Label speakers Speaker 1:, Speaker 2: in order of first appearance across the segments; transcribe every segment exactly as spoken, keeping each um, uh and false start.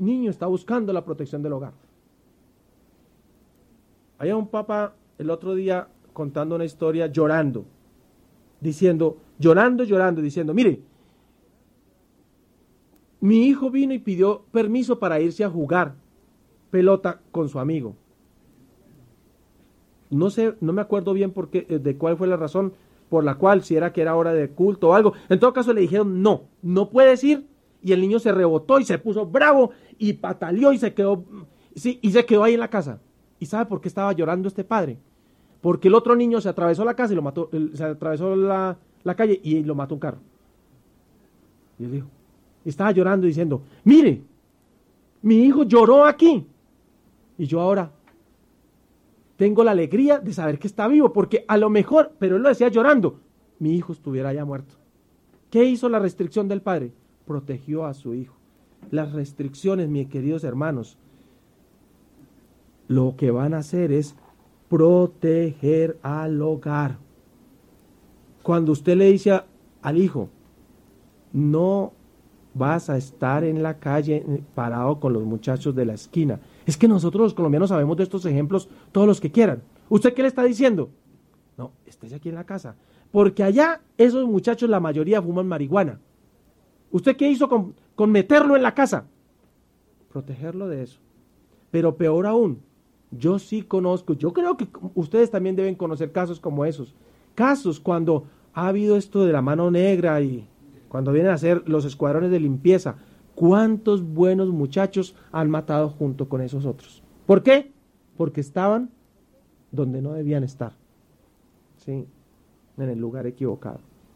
Speaker 1: niño está buscando la protección del hogar. Había un papá el otro día contando una historia llorando, diciendo, llorando, llorando, diciendo, mire, mi hijo vino y pidió permiso para irse a jugar pelota con su amigo. No sé, no me acuerdo bien por qué, de cuál fue la razón por la cual, si era que era hora de culto o algo. En todo caso le dijeron, no, no puedes ir, y el niño se rebotó y se puso bravo y pataleó y se quedó, sí, y se quedó ahí en la casa. ¿Y sabe por qué estaba llorando este padre? Porque el otro niño se atravesó la casa y lo mató, se atravesó la, la calle y lo mató un carro. Y él dijo, y estaba llorando diciendo, mire, mi hijo lloró aquí y yo ahora tengo la alegría de saber que está vivo, porque a lo mejor, pero él lo decía llorando, mi hijo estuviera ya muerto. ¿Qué hizo la restricción del padre? Protegió a su hijo. Las restricciones, mis queridos hermanos, lo que van a hacer es proteger al hogar. Cuando usted le dice a, al hijo, no vas a estar en la calle parado con los muchachos de la esquina. Es que nosotros los colombianos sabemos de estos ejemplos, todos los que quieran. ¿Usted qué le está diciendo? No, estés aquí en la casa. Porque allá esos muchachos, la mayoría fuman marihuana. ¿Usted qué hizo con, con meterlo en la casa? Protegerlo de eso. Pero peor aún, yo sí conozco, yo creo que ustedes también deben conocer casos como esos. Casos cuando ha habido esto de la mano negra y cuando vienen a hacer los escuadrones de limpieza. ¿Cuántos buenos muchachos han matado junto con esos otros? ¿Por qué? Porque estaban donde no debían estar. Sí, en el lugar equivocado.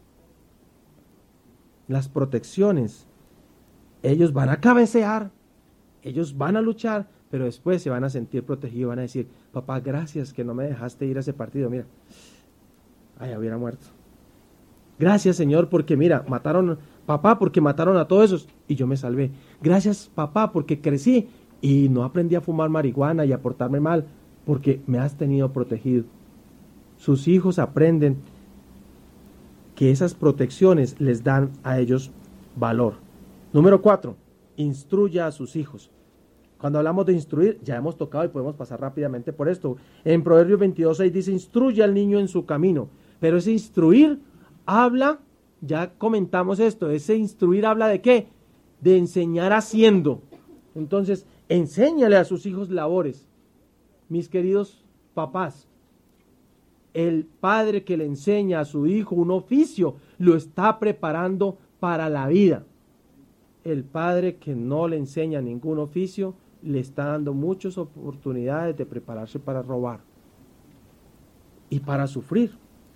Speaker 1: Las protecciones, ellos van a cabecear, ellos van a luchar, pero después se van a sentir protegidos, van a decir, papá, gracias que no me dejaste ir a ese partido, mira, ay, hubiera muerto. Gracias, Señor, porque mira, mataron, papá, porque mataron a todos esos y yo me salvé. Gracias, papá, porque crecí y no aprendí a fumar marihuana y a portarme mal, porque me has tenido protegido. Sus hijos aprenden que esas protecciones les dan a ellos valor. Número cuatro, instruya a sus hijos. Cuando hablamos de instruir, ya hemos tocado y podemos pasar rápidamente por esto. En Proverbios veintidós seis dice, instruye al niño en su camino, pero ese instruir habla, ya comentamos esto, ese instruir habla de qué, de enseñar haciendo. Entonces, enséñale a sus hijos labores. Mis queridos papás, el padre que le enseña a su hijo un oficio, lo está preparando para la vida. El padre que no le enseña ningún oficio, le está dando muchas oportunidades de prepararse para robar y para sufrir.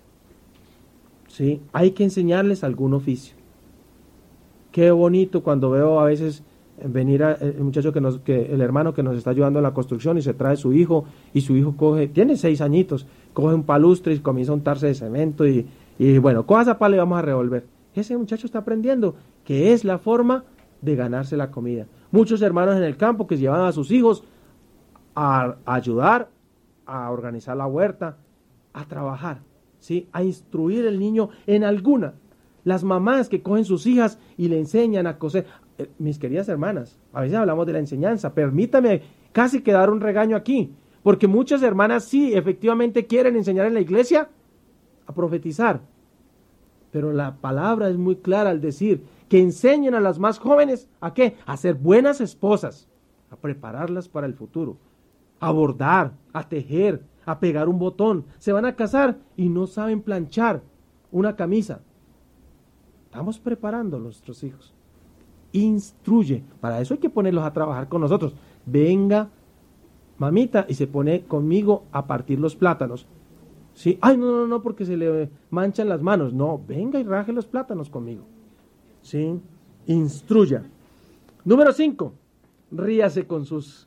Speaker 1: ¿Sí? Hay que enseñarles algún oficio. Qué bonito cuando veo a veces venir a, el muchacho que nos, que el hermano que nos está ayudando en la construcción y se trae su hijo y su hijo coge, tiene seis añitos, coge un palustre y comienza a untarse de cemento y, y bueno, coja esa pala y vamos a revolver. Ese muchacho está aprendiendo que es la forma de ganarse la comida. Muchos hermanos en el campo que llevan a sus hijos a, a ayudar, a organizar la huerta, a trabajar, ¿sí? A instruir al niño en alguna. Las mamás que cogen sus hijas y le enseñan a coser. Eh, mis queridas hermanas, a veces hablamos de la enseñanza. Permítame casi que dar un regaño aquí, porque muchas hermanas sí, efectivamente quieren enseñar en la iglesia a profetizar. Pero la palabra es muy clara al decir que enseñen a las más jóvenes ¿a qué? A ser buenas esposas, a prepararlas para el futuro, a bordar, a tejer, a pegar un botón. Se van a casar y no saben planchar una camisa. Estamos preparando a nuestros hijos. Instruye. Para eso hay que ponerlos a trabajar con nosotros. Venga, mamita, y se pone conmigo a partir los plátanos. ¿Sí? Ay, no, no, no, porque se le manchan las manos. No, venga y raje los plátanos conmigo. ¿Sí? Instruya. Número cinco. Ríase con sus,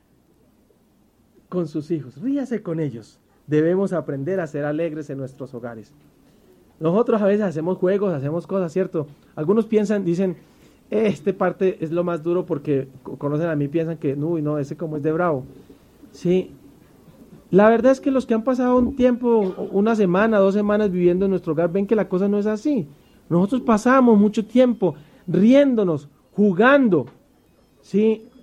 Speaker 1: con sus hijos. Ríase con ellos. Debemos aprender a ser alegres en nuestros hogares. Nosotros a veces hacemos juegos, hacemos cosas, ¿cierto? Algunos piensan, dicen, este parte es lo más duro porque conocen a mí, piensan que, uy, no, ese como es de bravo. Sí. La verdad es que los que han pasado un tiempo, una semana, dos semanas viviendo en nuestro hogar, ven que la cosa no es así. Nosotros pasamos mucho tiempo riéndonos, jugando, ¿sí?